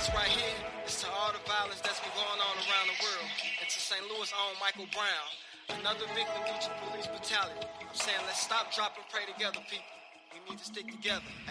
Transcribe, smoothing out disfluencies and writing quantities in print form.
This right here is to all the violence that's been going on around the world. And to St. Louis' own Michael Brown, another victim due to police brutality. I'm saying let's stop, drop, and pray together, people. We need to stick together.